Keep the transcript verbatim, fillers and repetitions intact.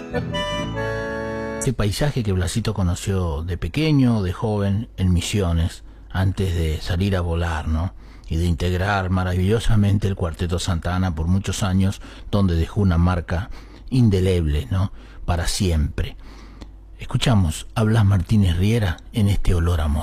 Ese paisaje que Blasito conoció de pequeño, de joven, en Misiones, antes de salir a volar, ¿no? Y de integrar maravillosamente el Cuarteto Santa Ana por muchos años, donde dejó una marca indeleble, ¿no? Para siempre. Escuchamos a Blas Martínez Riera en este Olor a Amor.